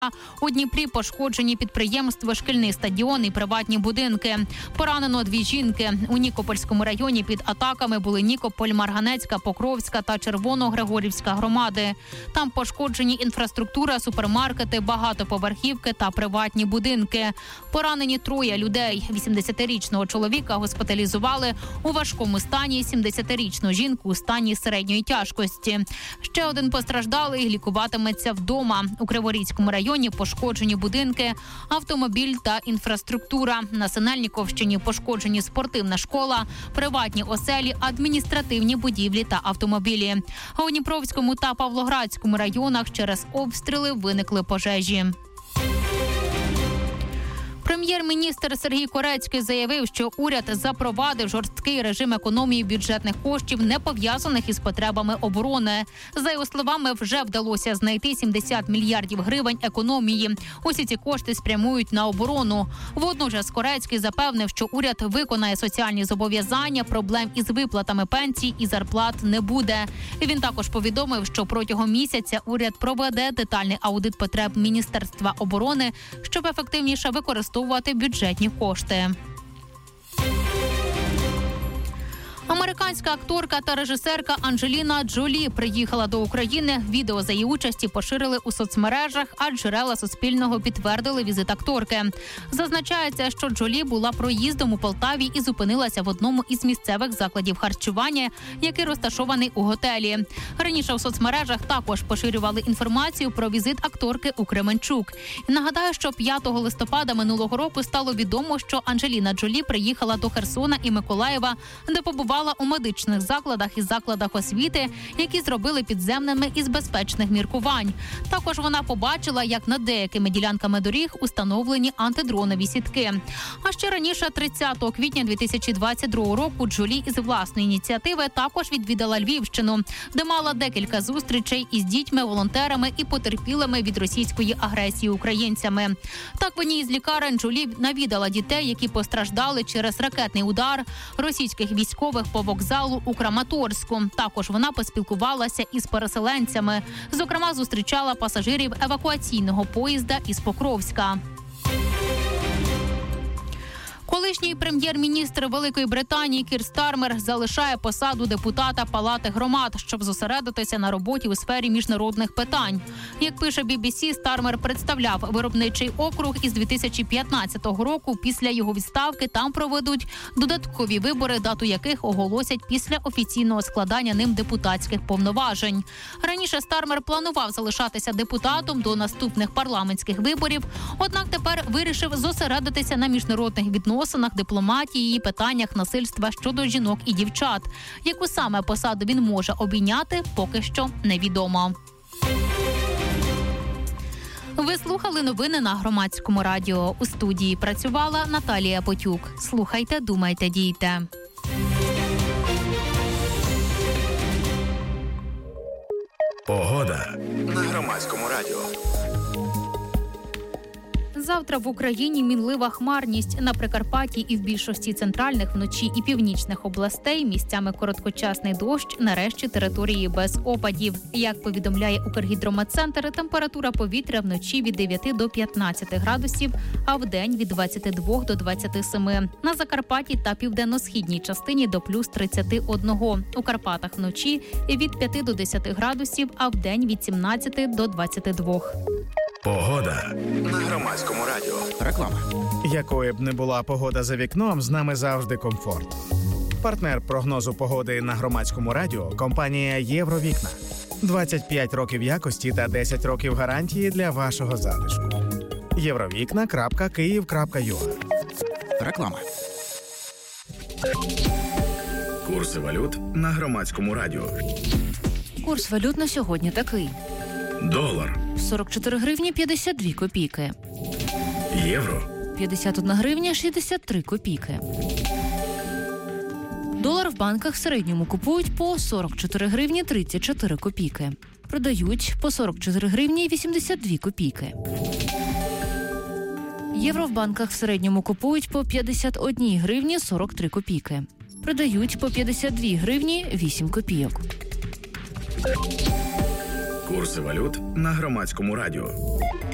У Дніпрі пошкоджені підприємства, шкільний стадіон і приватні будинки. Поранено 2 жінки. У Нікопольському районі під атаками були Нікополь, Марганецька, Покровська та Червоно-Григорівська громади. Там пошкоджені інфраструктура, супермаркети, багатоповерхівки та приватні будинки. Поранені 3 людей. 80-річного чоловіка госпіталізували у важкому стані, 70-річну жінку у стані середньої тяжкості. Ще один постраждалий лікуватиметься вдома. У Криворізькому районі пошкоджені будинки, автомобіль та інфраструктура. На Синельніковщині пошкоджені спортивна школа, приватні оселі, адміністративні будівлі та автомобілі. А у Дніпровському та Павлоградському районах через обстріли виникли пожежі. Прем'єр-міністр Сергій Корецький заявив, що уряд запровадив жорсткий режим економії бюджетних коштів, не пов'язаних із потребами оборони. За його словами, вже вдалося знайти 70 мільярдів гривень економії. Усі ці кошти спрямують на оборону. Водночас Корецький запевнив, що уряд виконає соціальні зобов'язання, проблем із виплатами пенсій і зарплат не буде. Він також повідомив, що протягом місяця уряд проведе детальний аудит потреб Міністерства оборони, щоб ефективніше використовувати бюджетні кошти. Американська акторка та режисерка Анджеліна Джолі приїхала до України. Відео за її участі поширили у соцмережах, а джерела Суспільного підтвердили візит акторки. Зазначається, що Джолі була проїздом у Полтаві і зупинилася в одному із місцевих закладів харчування, який розташований у готелі. Раніше у соцмережах також поширювали інформацію про візит акторки у Кременчук. І нагадаю, що 5 листопада минулого року стало відомо, що Анджеліна Джолі приїхала до Херсона і Миколаєва, де побувала у медичних закладах і закладах освіти, які зробили підземними із безпечних міркувань. Також вона побачила, як над деякими ділянками доріг установлені антидронові сітки. А ще раніше, 30 квітня 2022 року, Джолі із власної ініціативи також відвідала Львівщину, де мала декілька зустрічей із дітьми, волонтерами і потерпілими від російської агресії українцями. Так, в одній із лікарень Джолі навідала дітей, які постраждали через ракетний удар російських військових по вокзалу у Краматорську. Також вона поспілкувалася із переселенцями. Зокрема, зустрічала пасажирів евакуаційного поїзда із Покровська. Колишній прем'єр-міністр Великої Британії Кір Стармер залишає посаду депутата Палати громад, щоб зосередитися на роботі у сфері міжнародних питань. Як пише BBC, Стармер представляв виробничий округ із 2015 року. Після його відставки там проведуть додаткові вибори, дату яких оголосять після офіційного складання ним депутатських повноважень. Раніше Стармер планував залишатися депутатом до наступних парламентських виборів, однак тепер вирішив зосередитися на міжнародних відносинах, дипломатії і питаннях насильства щодо жінок і дівчат. Яку саме посаду він може обійняти, поки що невідомо. Ви слухали новини на Громадському радіо. У студії працювала Наталія Потюк. Слухайте, думайте, дійте. Погода на Громадському радіо. Завтра в Україні мінлива хмарність. На Прикарпатті і в більшості центральних, вночі і північних областей місцями короткочасний дощ, нарешті території без опадів. Як повідомляє Укргідрометцентр, температура повітря вночі від 9 до 15 градусів, а вдень від 22 до 27. На Закарпатті та південно-східній частині до плюс 31. У Карпатах вночі від 5 до 10 градусів, а вдень від 17 до 22. Погода на Громадському радіо. Реклама. Якою б не була погода за вікном, з нами завжди комфорт. Партнер прогнозу погоди на Громадському радіо – компанія «Євровікна». 25 років якості та 10 років гарантії для вашого затишку. Євровікна.Київ.ua. Реклама. Курси валют на Громадському радіо. Курс валют на сьогодні такий. Долар. 44 гривні 52 копійки. Євро. 51 гривня 63 копійки. Долар в банках в середньому купують по 44 гривні 34 копійки. Продають по 44 гривні 82 копійки. Євро в банках в середньому купують по 51 гривні 43 копійки. Продають по 52 гривні 8 копійок. Курси валют на Громадському радіо.